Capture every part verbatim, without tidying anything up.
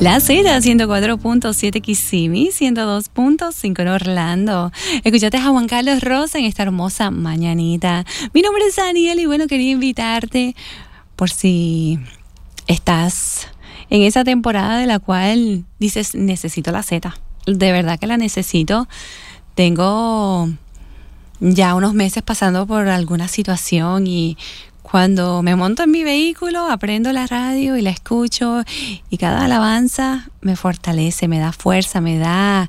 La Z, ciento cuatro punto siete Kissimmee, ciento dos punto cinco en Orlando. Escuchaste a Juan Carlos Rosa en esta hermosa mañanita. Mi nombre es Daniel y bueno, quería invitarte por si estás en esa temporada de la cual dices, necesito la Z. De verdad que la necesito. Tengo ya unos meses pasando por alguna situación y cuando me monto en mi vehículo, aprendo la radio y la escucho y cada alabanza me fortalece, me da fuerza, me da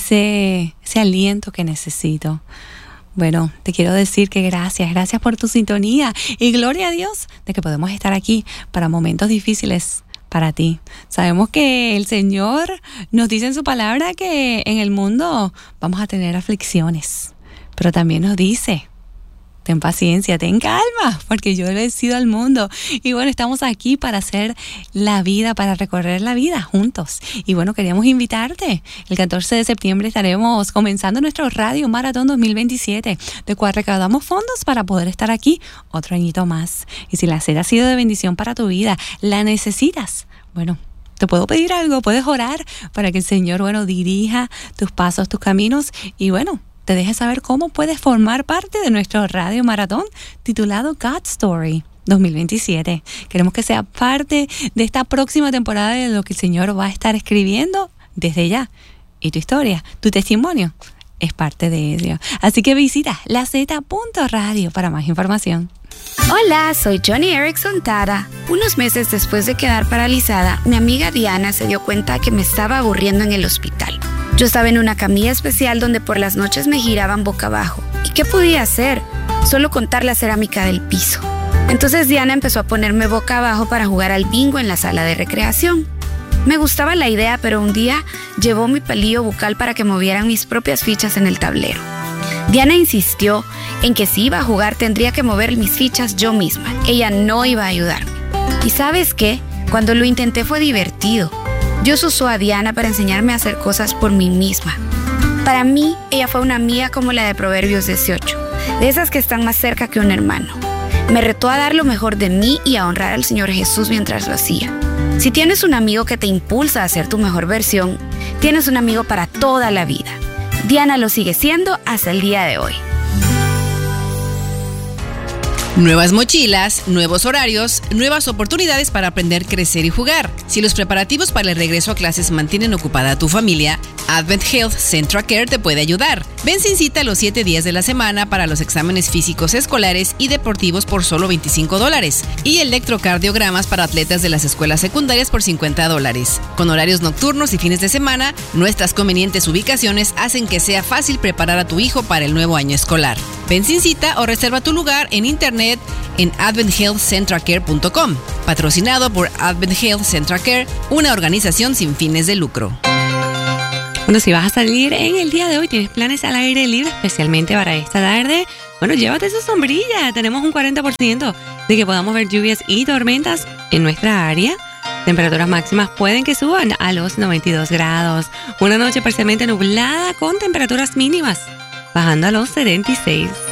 ese, ese aliento que necesito. Bueno, te quiero decir que gracias, gracias por tu sintonía y gloria a Dios de que podemos estar aquí para momentos difíciles para ti. Sabemos que el Señor nos dice en su palabra que en el mundo vamos a tener aflicciones, pero también nos dice: ten paciencia, ten calma, porque yo he vencido al mundo. Y bueno, estamos aquí para hacer la vida, para recorrer la vida juntos. Y bueno, queríamos invitarte. El catorce de septiembre estaremos comenzando nuestro Radio Maratón dos mil veintisiete, de cual recaudamos fondos para poder estar aquí otro añito más. Y si la Z ha sido de bendición para tu vida, la necesitas, bueno, te puedo pedir algo, puedes orar para que el Señor, bueno, dirija tus pasos, tus caminos y bueno, te deje saber cómo puedes formar parte de nuestro Radio Maratón titulado God's Story dos mil veintisiete. Queremos que sea parte de esta próxima temporada de lo que el Señor va a estar escribiendo desde ya. Y tu historia, tu testimonio es parte de ello. Así que visita la zeta punto radio para más información. Hola, soy Johnny Erickson Tara. Unos meses después de quedar paralizada, mi amiga Diana se dio cuenta que me estaba aburriendo en el hospital. Yo estaba en una camilla especial donde por las noches me giraban boca abajo. ¿Y qué podía hacer? Solo contar la cerámica del piso. Entonces Diana empezó a ponerme boca abajo para jugar al bingo en la sala de recreación. Me gustaba la idea, pero un día llevó mi palillo bucal para que movieran mis propias fichas en el tablero. Diana insistió en que si iba a jugar tendría que mover mis fichas yo misma. Ella no iba a ayudarme. ¿Y sabes qué? Cuando lo intenté fue divertido. Dios usó a Diana para enseñarme a hacer cosas por mí misma. Para mí, ella fue una amiga como la de Proverbios dieciocho, de esas que están más cerca que un hermano. Me retó a dar lo mejor de mí y a honrar al Señor Jesús mientras lo hacía. Si tienes un amigo que te impulsa a ser tu mejor versión, tienes un amigo para toda la vida. Diana lo sigue siendo hasta el día de hoy. Nuevas mochilas, nuevos horarios, nuevas oportunidades para aprender, crecer y jugar. Si los preparativos para el regreso a clases mantienen ocupada a tu familia, Advent Health Central Care te puede ayudar. Ven sin cita los siete días de la semana para los exámenes físicos escolares y deportivos por solo veinticinco dólares y electrocardiogramas para atletas de las escuelas secundarias por cincuenta dólares. Con horarios nocturnos y fines de semana, nuestras convenientes ubicaciones hacen que sea fácil preparar a tu hijo para el nuevo año escolar. Ven sin cita o reserva tu lugar en internet en advent health central care punto com, patrocinado por Advent Health Central Care, una organización sin fines de lucro. Bueno, si vas a salir en el día de hoy, tienes planes al aire libre, especialmente para esta tarde, bueno, llévate su sombrilla. Tenemos un cuarenta por ciento de que podamos ver lluvias y tormentas en nuestra área. Temperaturas máximas pueden que suban a los noventa y dos grados. Una noche parcialmente nublada con temperaturas mínimas bajando a los setenta y seis.